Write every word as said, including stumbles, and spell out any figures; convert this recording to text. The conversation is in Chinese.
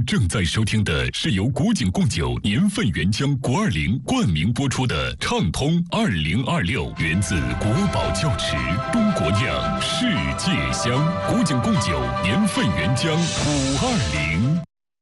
您正在收听的是由古井贡酒年份原浆国二零冠名播出的畅通二零二六，源自国宝窖池，中国酿，世界香。古井贡酒年份原浆五二零。